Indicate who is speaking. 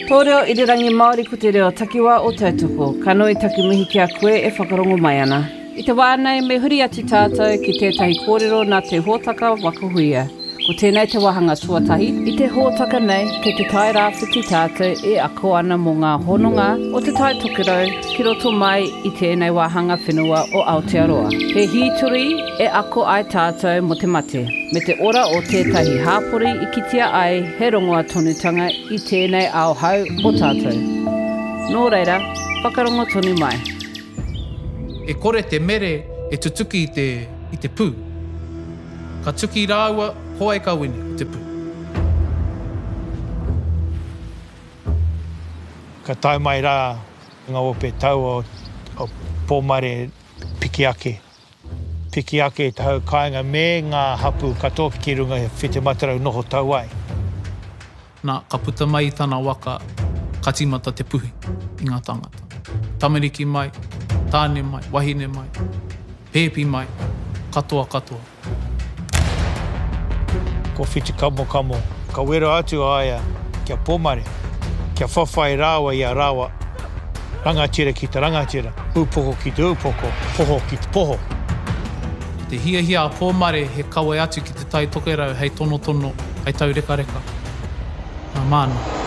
Speaker 1: Tō reo i te rangi Māori ko te reo takiwa o tautoko, ka nui taki mihi ki a koe e whakarongo mai ana. I te wānei me huri atu tātou ki tētahi kōrero nā te hōtaka wakahuia. Ko tēnei te wahanga tuatahi, i te hōtaka nei, kei te tai rāwhiti tātou e ako ana mō ngā hononga o te tai tokerau ki roto mai i tēnei wahanga whenua o Aotearoa. He hīturi e ako ai tātou mo te mate, me te ora o tētahi hāpori i kitia ai he rongoa tonutanga i tēnei ao hau o tātou. Nō reira, whakarongo tonu mai.
Speaker 2: E kore te mere e tutuki i te pū. Ka tuki rāua, hoa e ka wini o te pū.
Speaker 3: Ka tau mai rā ngā ope tau o pōmare piki ake. Piki ake te hau kāinga me ngā hapu katoa ki runga he white matarau noho tau ai.
Speaker 2: Nā, ka puta mai i tāna waka katimata te puhi i ngā tangata. Tamariki mai, tāne mai, wahine mai, pēpi mai, katoa katoa.
Speaker 3: Ko whiti kamo, ka wero atu aia kia pōmare, kia whawhai rāua i a rāua, rangatira ki te rangatira, upoko ki te upoko, poho ki te poho.
Speaker 2: Te hia a pōmare he kawe atu ki te tai tokerau hei tono, hei tau reka. Nā māna.